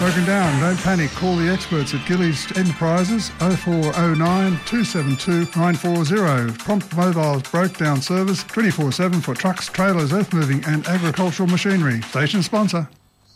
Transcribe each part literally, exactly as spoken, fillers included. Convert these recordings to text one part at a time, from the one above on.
broken down. Don't panic. Call the experts at Gillies Enterprises oh four oh nine, two seven two, nine four zero. Prompt mobile breakdown service twenty-four seven for trucks, trailers, earth-moving and agricultural machinery. Station sponsor.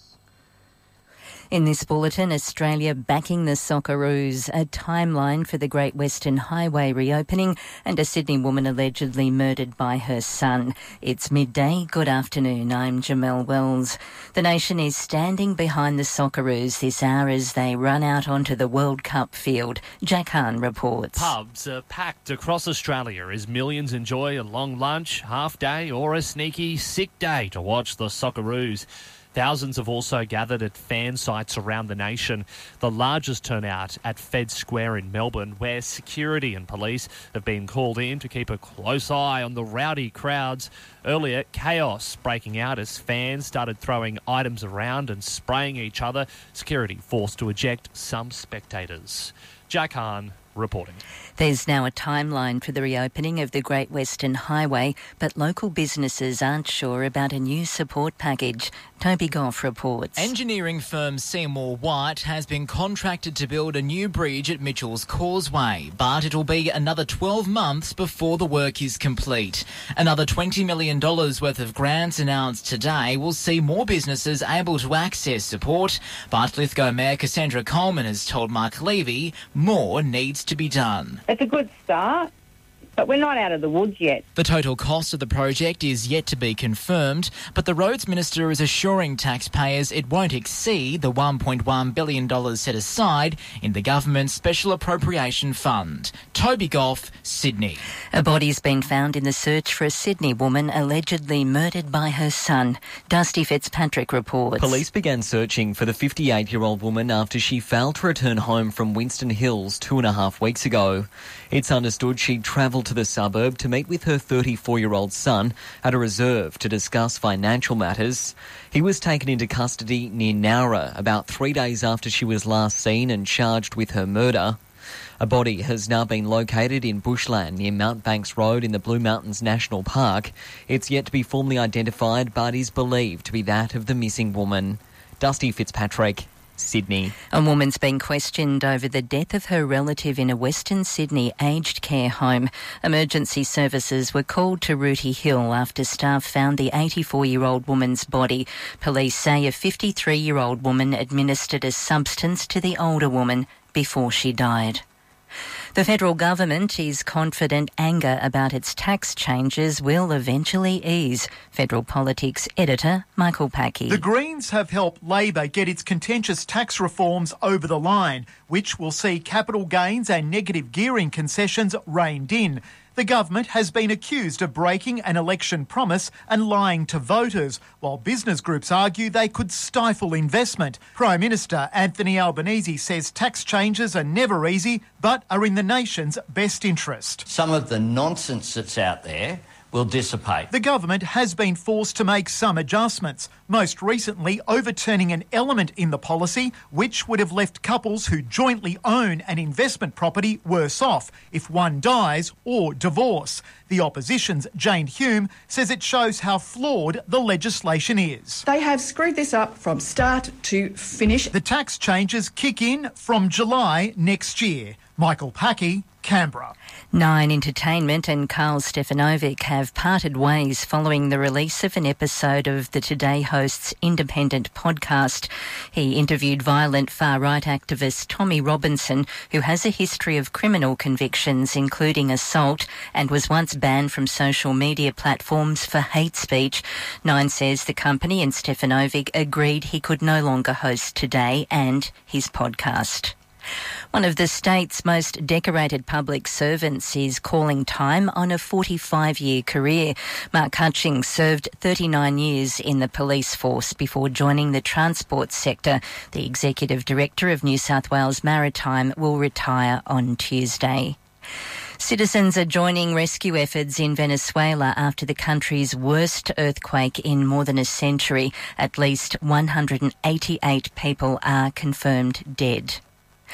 In this bulletin, Australia backing the Socceroos, a timeline for the Great Western Highway reopening, and a Sydney woman allegedly murdered by her son. It's midday. Good afternoon. I'm Jamelle Wells. The nation is standing behind the Socceroos this hour as they run out onto the World Cup field. Jack Hahn reports. Pubs are packed across Australia as millions enjoy a long lunch, half day or a sneaky sick day to watch the Socceroos. Thousands have also gathered at fan sites around the nation, the largest turnout at Fed Square in Melbourne, where security and police have been called in to keep a close eye on the rowdy crowds. Earlier, chaos breaking out as fans started throwing items around and spraying each other. Security forced to eject some spectators. Jack Hahn reporting. There's now a timeline for the reopening of the Great Western Highway, but local businesses aren't sure about a new support package. Toby Goff reports. Engineering firm Seymour White has been contracted to build a new bridge at Mitchell's Causeway, but it'll be another twelve months before the work is complete. Another twenty million dollars worth of grants announced today will see more businesses able to access support, but Lithgow Mayor Cassandra Coleman has told Mark Levy more needs to be done. It's a good start, but we're not out of the woods yet. The total cost of the project is yet to be confirmed, but the Roads Minister is assuring taxpayers it won't exceed the one point one billion dollars set aside in the government's Special Appropriation Fund. Toby Goff, Sydney. A body's been found in the search for a Sydney woman allegedly murdered by her son. Dusty Fitzpatrick reports. Police began searching for the fifty-eight-year-old woman after she failed to return home from Winston Hills two and a half weeks ago. It's understood she'd travelled to the suburb to meet with her thirty-four-year-old son at a reserve to discuss financial matters. He was taken into custody near Nowra about three days after she was last seen and charged with her murder. A body has now been located in bushland near Mount Banks Road in the Blue Mountains National Park. It's yet to be formally identified but is believed to be that of the missing woman. Dusty Fitzpatrick, Sydney. A woman's been questioned over the death of her relative in a Western Sydney aged care home. Emergency services were called to Rooty Hill after staff found the eighty-four-year-old woman's body. Police say a fifty-three-year-old woman administered a substance to the older woman before she died. The federal government is confident anger about its tax changes will eventually ease. Federal Politics editor Michael Packey. The Greens have helped Labor get its contentious tax reforms over the line, which will see capital gains and negative gearing concessions reined in. The government has been accused of breaking an election promise and lying to voters, while business groups argue they could stifle investment. Prime Minister Anthony Albanese says tax changes are never easy, but are in the nation's best interest. Some of the nonsense that's out there will dissipate. The government has been forced to make some adjustments, most recently overturning an element in the policy which would have left couples who jointly own an investment property worse off if one dies or divorce. The opposition's Jane Hume says it shows how flawed the legislation is. They have screwed this up from start to finish. The tax changes kick in from July next year. Michael Packey, Canberra. Nine Entertainment and Carl Stefanovic have parted ways following the release of an episode of the Today host's independent podcast. He interviewed violent far-right activist Tommy Robinson, who has a history of criminal convictions, including assault, and was once banned from social media platforms for hate speech. Nine says the company and Stefanovic agreed he could no longer host Today and his podcast. One of the state's most decorated public servants is calling time on a forty-five-year career. Mark Hutchings served thirty-nine years in the police force before joining the transport sector. The Executive Director of New South Wales Maritime will retire on Tuesday. Citizens are joining rescue efforts in Venezuela after the country's worst earthquake in more than a century. At least one hundred eighty-eight people are confirmed dead.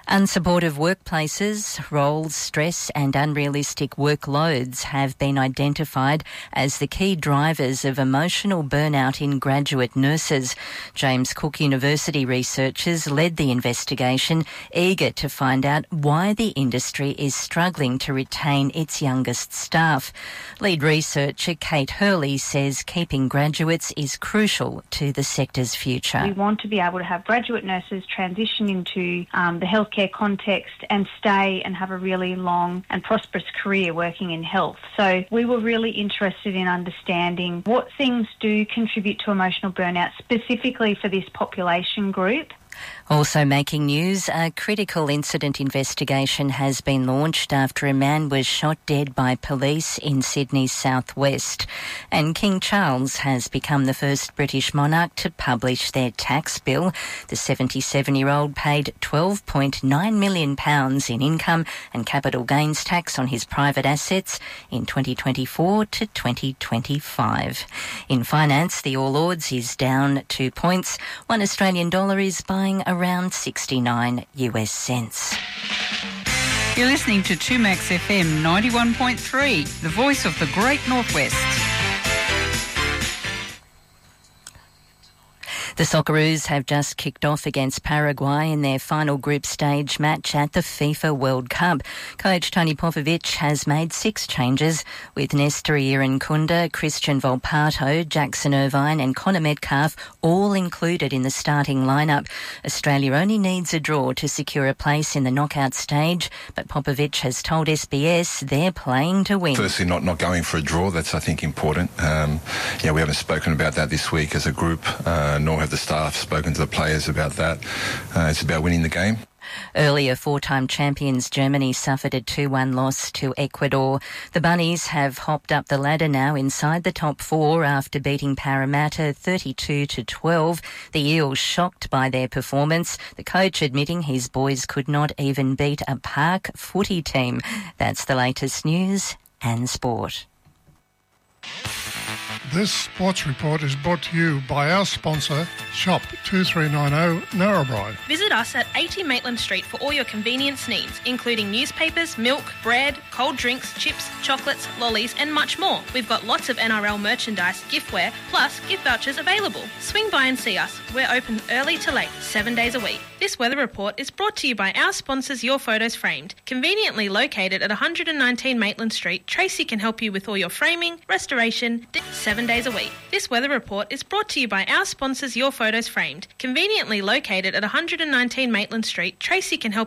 Unsupportive workplaces, roles, stress and unrealistic workloads have been identified as the key drivers of emotional burnout in graduate nurses. James Cook University researchers led the investigation, eager to find out why the industry is struggling to retain its youngest staff. Lead researcher Kate Hurley says keeping graduates is crucial to the sector's future. We want to be able to have graduate nurses transition into um, the healthcare context and stay and have a really long and prosperous career working in health. So we were really interested in understanding what things do contribute to emotional burnout specifically for this population group. Also making news, a critical incident investigation has been launched after a man was shot dead by police in Sydney's southwest. And King Charles has become the first British monarch to publish their tax bill. The seventy-seven-year-old paid twelve point nine million pounds in income and capital gains tax on his private assets in twenty twenty-four to twenty twenty-five. In finance, the All Ords is down two points. One Australian dollar is buying around sixty-nine US cents. You're listening to two Max F M ninety-one point three, the voice of the Great Northwest. The Socceroos have just kicked off against Paraguay in their final group stage match at the FIFA World Cup. Coach Tony Popovic has made six changes, with Nestor Irankunda, Christian Volpato, Jackson Irvine and Connor Metcalf all included in the starting lineup. Australia only needs a draw to secure a place in the knockout stage, but Popovic has told S B S they're playing to win. Firstly, not, not going for a draw, that's I think important. Um, yeah, we haven't spoken about that this week as a group, uh, nor have the staff spoken to the players about that. Uh, it's about winning the game. Earlier, four-time champions Germany suffered a two one loss to Ecuador. The Bunnies have hopped up the ladder now inside the top four after beating Parramatta thirty-two to twelve. The Eels shocked by their performance, the coach admitting his boys could not even beat a park footy team. That's the latest news and sport. This sports report is brought to you by our sponsor, Shop two three nine zero Narrabri. Visit us at eighty Maitland Street for all your convenience needs, including newspapers, milk, bread, cold drinks, chips, chocolates, lollies and much more. We've got lots of N R L merchandise, giftware, plus gift vouchers available. Swing by and see us. We're open early to late, seven days a week. This weather report is brought to you by our sponsors Your Photos Framed. Conveniently located at one hundred nineteen Maitland Street, Tracy can help you with all your framing, restoration, seven days a week. This weather report is brought to you by our sponsors Your Photos Framed. Conveniently located at one hundred nineteen Maitland Street, Tracy can help